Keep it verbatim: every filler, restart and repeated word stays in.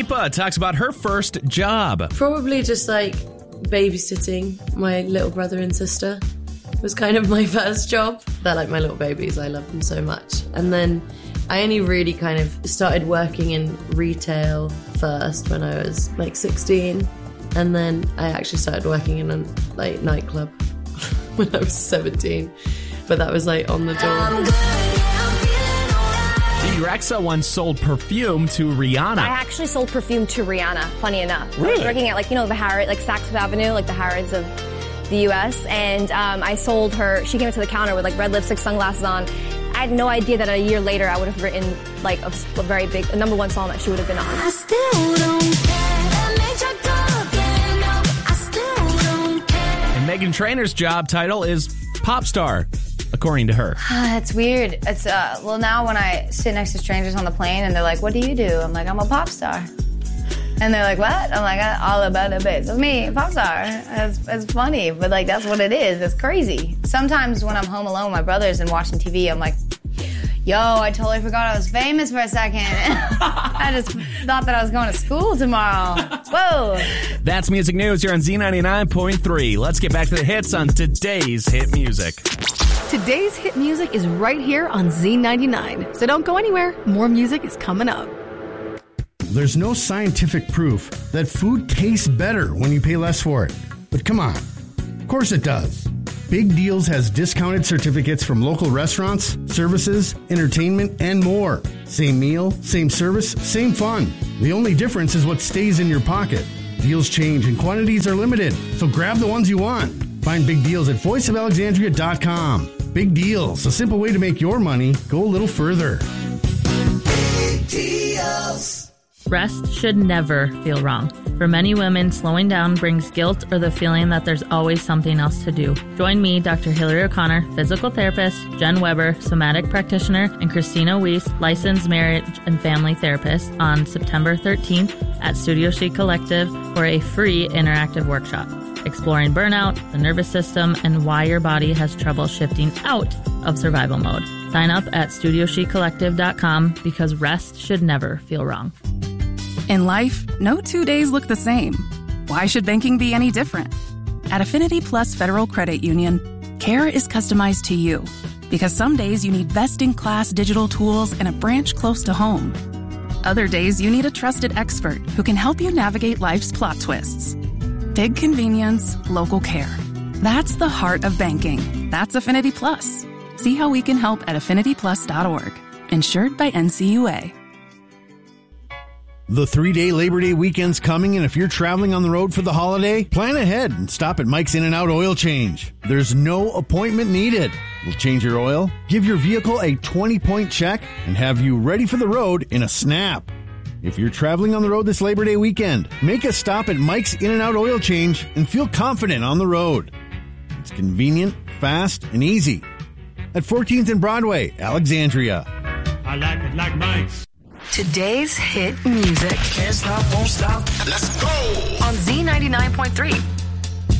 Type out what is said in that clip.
Lipa talks about her first job. Probably just like babysitting my little brother and sister was kind of my first job. They're like my little babies. I love them so much. And then I only really kind of started working in retail first when I was like sixteen. And then I actually started working in a like nightclub when I was seventeen. But that was like on the door. Rexa once sold perfume to Rihanna. I actually sold perfume to Rihanna, funny enough. Really? I was working at, like, you know, the Harrods, like Saks Fifth Avenue, like the Harrods of the U S And um, I sold her, she came to the counter with, like, red lipstick, sunglasses on. I had no idea that a year later I would have written, like, a, a very big, a number one song that she would have been on. I still don't care. That made you go again. No, I still don't care. And Meghan Trainor's job title is pop star, according to her. It's weird. It's, uh, well, now when I sit next to strangers on the plane and they're like, what do you do? I'm like, I'm a pop star. And they're like, what? I'm like, all about the bass. It's me, pop star. It's, it's funny, but like, that's what it is. It's crazy. Sometimes when I'm home alone with my brothers and watching T V, I'm like, yo, I totally forgot I was famous for a second. I just thought that I was going to school tomorrow. Whoa. That's music news here on Z ninety-nine point three. Let's get back to the hits on today's hit music. Today's hit music is right here on Z ninety-nine. So don't go anywhere. More music is coming up. There's no scientific proof that food tastes better when you pay less for it. But come on. Of course it does. Big Deals has discounted certificates from local restaurants, services, entertainment, and more. Same meal, same service, same fun. The only difference is what stays in your pocket. Deals change and quantities are limited, so grab the ones you want. Find Big Deals at voice of alexandria dot com. Big Deals, a simple way to make your money go a little further. Big Deals. Rest should never feel wrong. For many women, slowing down brings guilt or the feeling that there's always something else to do. Join me, Doctor Hillary O'Connor, physical therapist, Jen Weber, somatic practitioner, and Christina Weiss, licensed marriage and family therapist, on September thirteenth at Studio Chic Collective for a free interactive workshop exploring burnout, the nervous system, and why your body has trouble shifting out of survival mode. Sign up at studio chic collective dot com because rest should never feel wrong. In life, no two days look the same. Why should banking be any different? At Affinity Plus Federal Credit Union, care is customized to you because some days you need best-in-class digital tools and a branch close to home. Other days you need a trusted expert who can help you navigate life's plot twists. Big convenience, local care. That's the heart of banking. That's Affinity Plus. See how we can help at affinity plus dot org. Insured by N C U A. The three-day Labor Day weekend's coming, and if you're traveling on the road for the holiday, plan ahead and stop at Mike's In-N-Out Oil Change. There's no appointment needed. We'll change your oil, give your vehicle a twenty-point check, and have you ready for the road in a snap. If you're traveling on the road this Labor Day weekend, make a stop at Mike's In-N-Out Oil Change and feel confident on the road. It's convenient, fast, and easy. At fourteenth and Broadway, Alexandria. I like it like Mike's. Today's hit music. Can't stop, won't stop. Let's go. On Z ninety-nine point three.